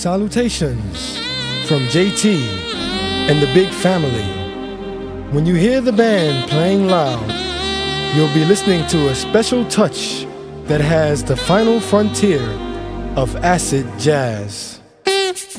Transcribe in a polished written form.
Salutations from JT and the big family. When you hear the band playing loud, you'll be listening to a special touch that has the final frontier of acid jazz.